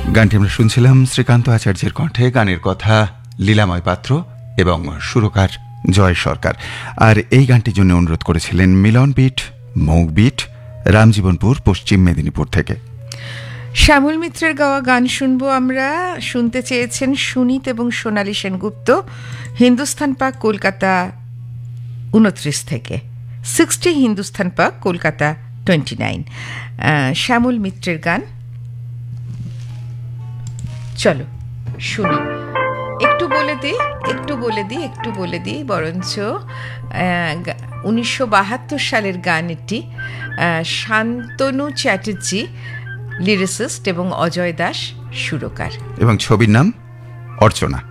গানটি আমরা শুনছিলাম শ্রীকান্ত আচার্যের কণ্ঠে। গানের কথা লীলাময় পাত্র এবং সুরকার জয় সরকার। আর এই গানটির জন্য অনুরোধ করেছিলেন মিলন বিট, মৌক বিট, রামজীবনপুর, পশ্চিম মেদিনীপুর থেকে। শ্যামল মিত্রের গাওয়া গান শুনবো আমরা। শুনতে চেয়েছেন সুনীত এবং সোনালী সেনগুপ্ত, হিন্দুস্তান পাক, কলকাতা 29 থেকে। 60 হিন্দুস্তান পাক, কলকাতা 29। শ্যামল মিত্রের গান চলো শুনি। একটু বলে দিই বরঞ্চ 1972 সালের গান এটি। শান্তনু চ্যাটার্জি লিরিসিস্ট এবং অজয় দাস সুরকার, এবং ছবির নাম অর্চনা।